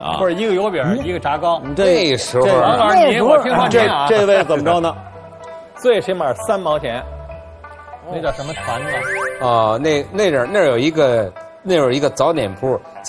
啊， 或者一个油饼，一个炸糕。 那时候王老师，我听说您啊， 这位怎么着呢？ 最起码3毛钱，那叫什么团子？ 啊，那有一个早点铺